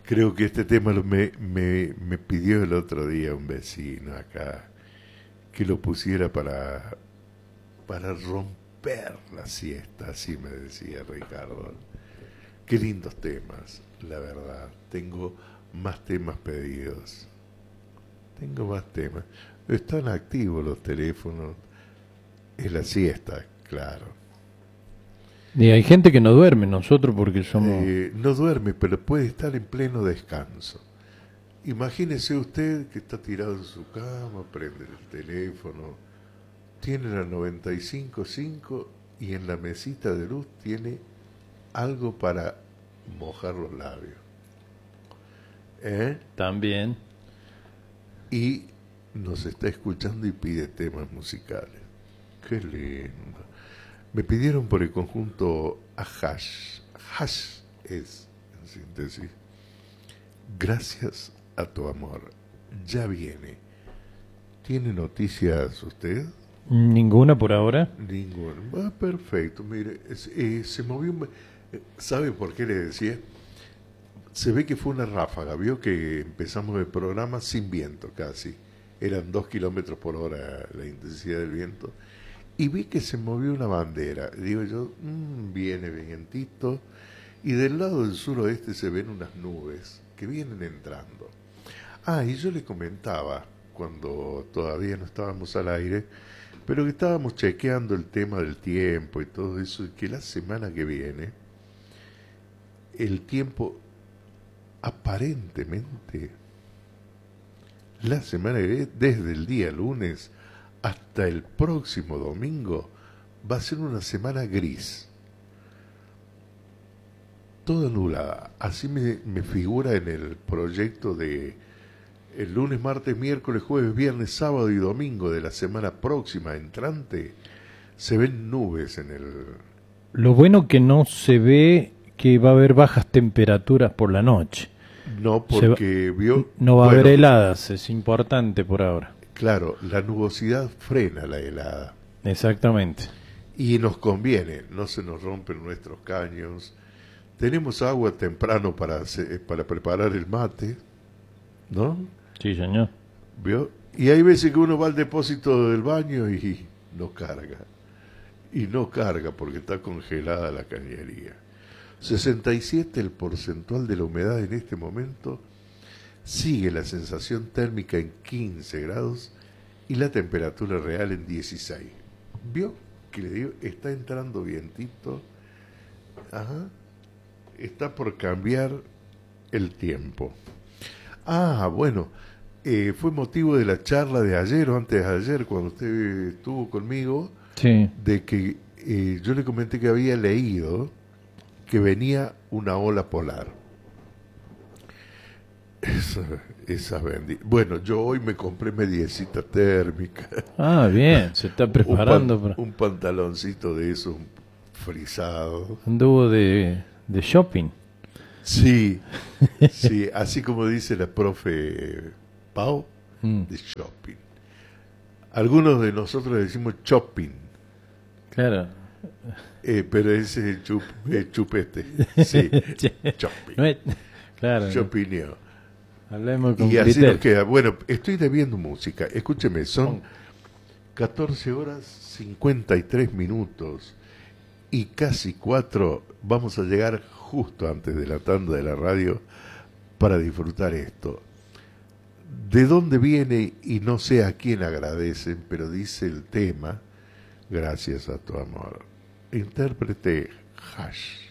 Creo que este tema me pidió el otro día un vecino acá que lo pusiera para romper la siesta, así me decía Ricardo. Qué lindos temas, la verdad. Tengo más temas pedidos. Tengo más temas. Están activos los teléfonos. Es la siesta, claro. Y hay gente que no duerme, nosotros porque somos... No duerme, pero puede estar en pleno descanso. Imagínese usted que está tirado en su cama, prende el teléfono, tiene la 95.5 y en la mesita de luz tiene algo para mojar los labios. También. Y nos está escuchando y pide temas musicales. Qué lindo. Me pidieron por el conjunto Ahash. Hash es, en síntesis, gracias a tu amor. Ya viene. ¿Tiene noticias usted? Ninguna por ahora. Ninguna. Perfecto. Mire, se movió ¿sabe por qué le decía? Se ve que fue una ráfaga. Vio que empezamos el programa sin viento casi. Eran 2 kilómetros por hora la intensidad del viento. Y vi que se movió una bandera. Digo yo, viene vientito. Y del lado del suroeste se ven unas nubes que vienen entrando. Y yo le comentaba, cuando todavía no estábamos al aire, pero que estábamos chequeando el tema del tiempo y todo eso, y que la semana que viene, el tiempo aparentemente, la semana que viene, desde el día lunes hasta el próximo domingo, va a ser una semana gris. Toda nublada. Así me figura en el proyecto de el lunes, martes, miércoles, jueves, viernes, sábado y domingo de la semana próxima entrante. Se ven nubes en el... Lo bueno que no se ve que va a haber bajas temperaturas por la noche. No, porque no va a haber heladas, es importante por ahora. Claro, la nubosidad frena la helada. Exactamente. Y nos conviene, no se nos rompen nuestros caños. Tenemos agua temprano para preparar el mate, ¿no? Sí, señor. ¿Vio? Y hay veces que uno va al depósito del baño y no carga. Y no carga porque está congelada la cañería. 67 el porcentual de la humedad en este momento. Sigue la sensación térmica en 15 grados y la temperatura real en 16. ¿Vio? Que le digo, está entrando vientito. Ajá. Está por cambiar el tiempo. Bueno, fue motivo de la charla de ayer o antes de ayer, cuando usted estuvo conmigo, sí, de que yo le comenté que había leído que venía una ola polar. Esa bendita. Bueno, yo hoy me compré mediecita térmica. Bien, se está preparando. Un pantaloncito de esos frisado. Anduvo de shopping. Sí, sí, así como dice la profe Pau, de shopping. Algunos de nosotros le decimos shopping. Claro. Pero ese es el chupete. Sí, shopping. No es, claro. Shoppingeo. Hablemos con y así criterio. nos queda. Bueno, estoy debiendo música. Escúcheme, son 14 horas 53 minutos y casi 4. Vamos a llegar justo antes de la tanda de la radio para disfrutar esto. ¿De dónde viene? Y no sé a quién agradecen, pero dice el tema, gracias a tu amor. Intérprete Hash.